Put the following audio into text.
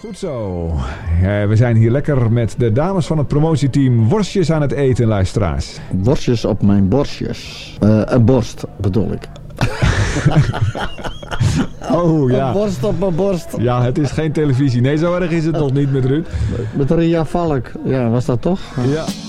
Goed zo. We zijn hier lekker met de dames van het promotieteam worstjes aan het eten, luisteraars. Worstjes op mijn borstjes. Een borst bedoel ik. Oh ja. Een borst op mijn borst. Ja, het is geen televisie. Nee, zo erg is het nog niet met Ruud. Met Ria Valk. Ja, was dat toch? Ja.